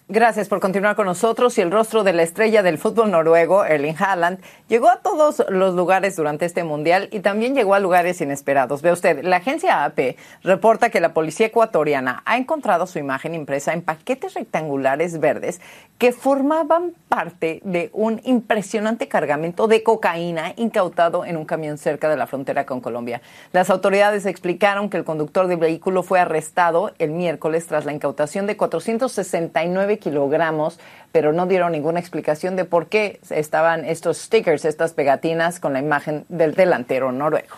Gracias por continuar con nosotros. Y el rostro de la estrella del fútbol noruego, Erling Haaland, llegó a todos los lugares durante este mundial y también llegó a lugares inesperados. Ve usted, la agencia AP reporta que la policía ecuatoriana ha encontrado su imagen impresa en paquetes rectangulares verdes que formaban parte de un impresionante cargamento de cocaína incautado en un camión cerca de la frontera con Colombia. Las autoridades explicaron que el conductor del vehículo fue arrestado el miércoles tras la incautación de 469 kilogramos, pero no dieron ninguna explicación de por qué estaban estos stickers, estas pegatinas con la imagen del delantero noruego.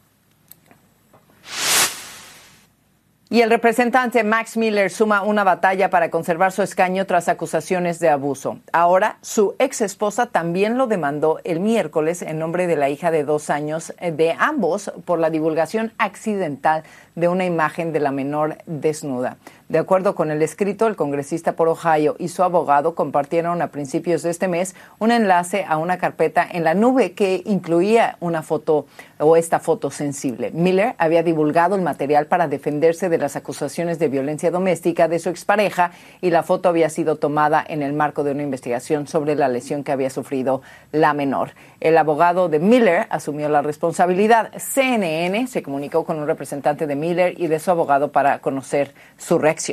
Y el representante Max Miller suma una batalla para conservar su escaño tras acusaciones de abuso. Ahora, su ex esposa también lo demandó el miércoles en nombre de la hija de 2 años de ambos por la divulgación accidental de una imagen de la menor desnuda. De acuerdo con el escrito, el congresista por Ohio y su abogado compartieron a principios de este mes un enlace a una carpeta en la nube que incluía una foto o esta foto sensible. Miller había divulgado el material para defenderse de las acusaciones de violencia doméstica de su expareja y la foto había sido tomada en el marco de una investigación sobre la lesión que había sufrido la menor. El abogado de Miller asumió la responsabilidad. CNN se comunicó con un representante de Miller y de su abogado para conocer su reacción.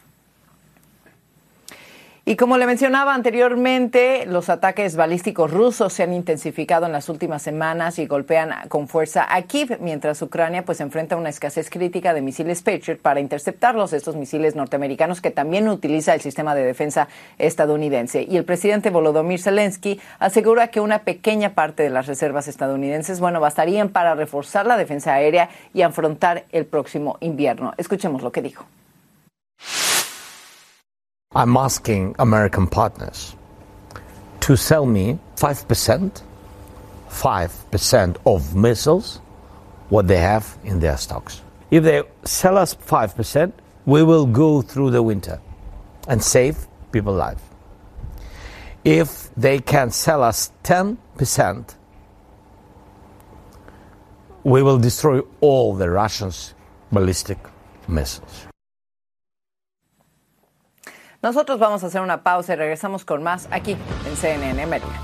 Y como le mencionaba anteriormente, los ataques balísticos rusos se han intensificado en las últimas semanas y golpean con fuerza a Kiev, mientras Ucrania pues enfrenta una escasez crítica de misiles Patriot para interceptarlos, estos misiles norteamericanos que también utiliza el sistema de defensa estadounidense. Y el presidente Volodymyr Zelensky asegura que una pequeña parte de las reservas estadounidenses, bastarían para reforzar la defensa aérea y afrontar el próximo invierno. Escuchemos lo que dijo. I'm asking American partners to sell me 5% of missiles, what they have in their stocks. If they sell us 5%, we will go through the winter and save people's lives. If they can sell us 10%, we will destroy all the Russians' ballistic missiles. Nosotros vamos a hacer una pausa y regresamos con más aquí en CNN América.